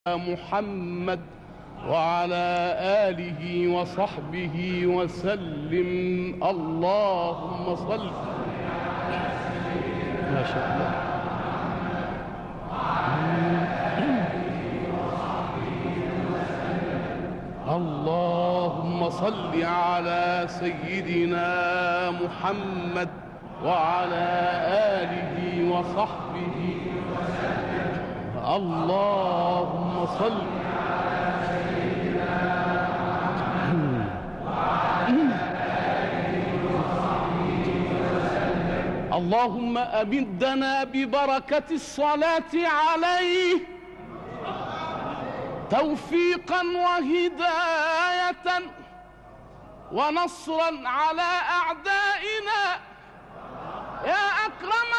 محمد وعلى آله وصحبه وسلم. اللهم صل. ما شاء الله. اللهم صل على سيدنا محمد وعلى آله وصحبه وسلم. اللهم صل على سيدنا محمد وعلى آله وصحبه وسلم. اللهم أمدنا ببركة الصلاة عليه توفيقا وهداية ونصرا على أعدائنا يا أكرم